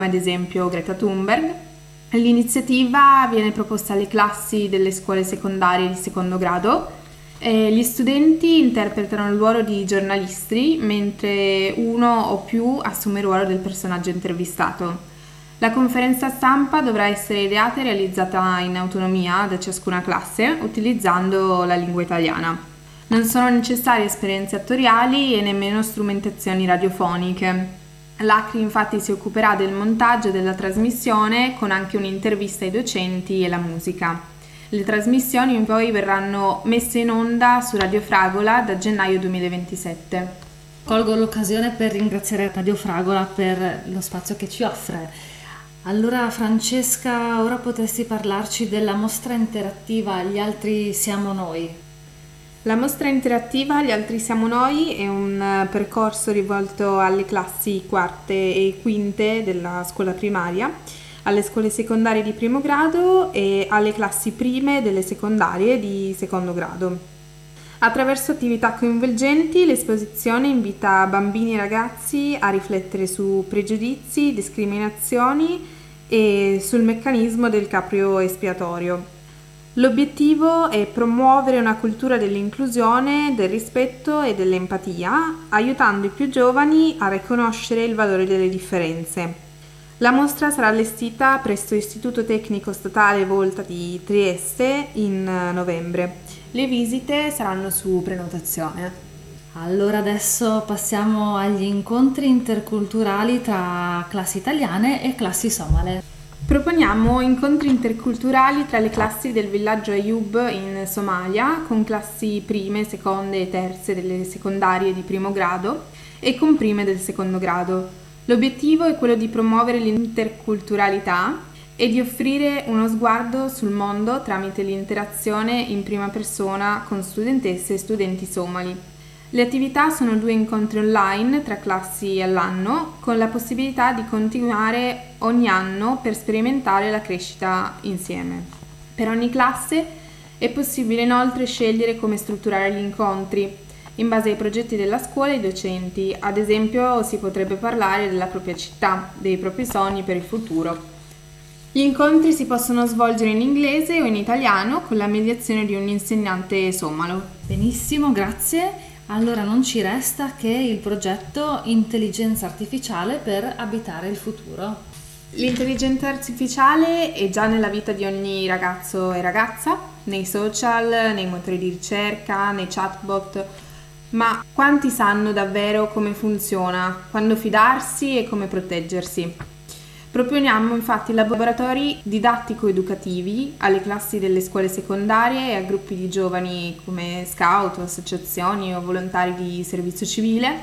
ad esempio Greta Thunberg. L'iniziativa viene proposta alle classi delle scuole secondarie di secondo grado. Gli studenti interpretano il ruolo di giornalisti, mentre uno o più assume il ruolo del personaggio intervistato. La conferenza stampa dovrà essere ideata e realizzata in autonomia da ciascuna classe, utilizzando la lingua italiana. Non sono necessarie esperienze attoriali e nemmeno strumentazioni radiofoniche. L'Acri infatti si occuperà del montaggio della trasmissione con anche un'intervista ai docenti e la musica. Le trasmissioni poi verranno messe in onda su Radio Fragola da gennaio 2027. Colgo l'occasione per ringraziare Radio Fragola per lo spazio che ci offre. Allora Francesca, ora potresti parlarci della mostra interattiva Gli altri siamo noi. La mostra interattiva Gli altri siamo noi è un percorso rivolto alle classi quarte e quinte della scuola primaria, alle scuole secondarie di primo grado e alle classi prime delle secondarie di secondo grado. Attraverso attività coinvolgenti, l'esposizione invita bambini e ragazzi a riflettere su pregiudizi, discriminazioni e sul meccanismo del capro espiatorio. L'obiettivo è promuovere una cultura dell'inclusione, del rispetto e dell'empatia, aiutando i più giovani a riconoscere il valore delle differenze. La mostra sarà allestita presso l'Istituto Tecnico Statale Volta di Trieste in novembre. Le visite saranno su prenotazione. Allora adesso passiamo agli incontri interculturali tra classi italiane e classi somale. Proponiamo incontri interculturali tra le classi del villaggio Ayub in Somalia, con classi prime, seconde e terze delle secondarie di primo grado e con prime del secondo grado. L'obiettivo è quello di promuovere l'interculturalità e di offrire uno sguardo sul mondo tramite l'interazione in prima persona con studentesse e studenti somali. Le attività sono 2 incontri online tra classi all'anno, con la possibilità di continuare ogni anno per sperimentare la crescita insieme. Per ogni classe è possibile inoltre scegliere come strutturare gli incontri, in base ai progetti della scuola e ai docenti. Ad esempio si potrebbe parlare della propria città, dei propri sogni per il futuro. Gli incontri si possono svolgere in inglese o in italiano con la mediazione di un insegnante somalo. Benissimo, grazie. Allora non ci resta che il progetto Intelligenza Artificiale per abitare il futuro. L'intelligenza artificiale è già nella vita di ogni ragazzo e ragazza, nei social, nei motori di ricerca, nei chatbot, ma quanti sanno davvero come funziona, quando fidarsi e come proteggersi? Proponiamo infatti laboratori didattico-educativi alle classi delle scuole secondarie e a gruppi di giovani come scout, associazioni o volontari di servizio civile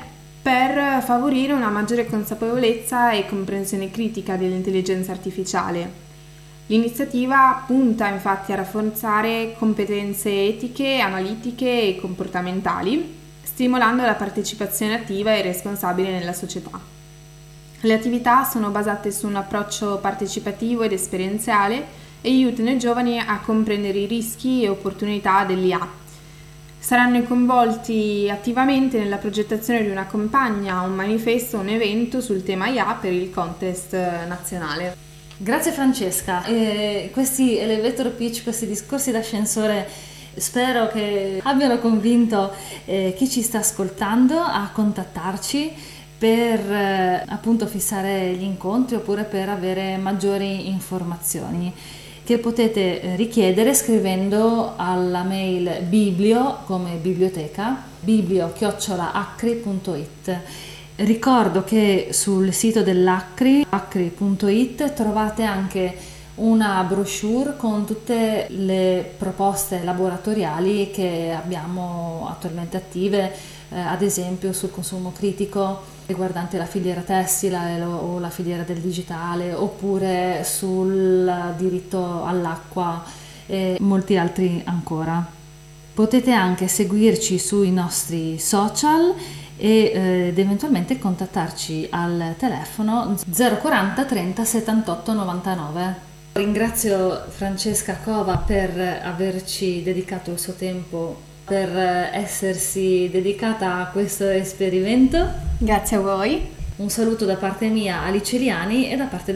per favorire una maggiore consapevolezza e comprensione critica dell'intelligenza artificiale. L'iniziativa punta infatti a rafforzare competenze etiche, analitiche e comportamentali, stimolando la partecipazione attiva e responsabile nella società. Le attività sono basate su un approccio partecipativo ed esperienziale e aiutano i giovani a comprendere i rischi e opportunità dell'IA. Saranno coinvolti attivamente nella progettazione di una campagna, un manifesto, un evento sul tema IA per il contest nazionale. Grazie Francesca. Questi elevator pitch, questi discorsi d'ascensore spero che abbiano convinto chi ci sta ascoltando a contattarci per appunto fissare gli incontri oppure per avere maggiori informazioni che potete richiedere scrivendo alla mail biblio come biblioteca biblio@acri.it. Ricordo che sul sito dell'Acri, acri.it, trovate anche una brochure con tutte le proposte laboratoriali che abbiamo attualmente attive, ad esempio sul consumo critico riguardante la filiera tessile o la filiera del digitale, oppure sul diritto all'acqua e molti altri ancora. Potete anche seguirci sui nostri social ed eventualmente contattarci al telefono 040 30 78 99. Ringrazio Francesca Cova per averci dedicato il suo tempo, per essersi dedicata a questo esperimento. Grazie a voi. Un saluto da parte mia, Alice Liani, e da parte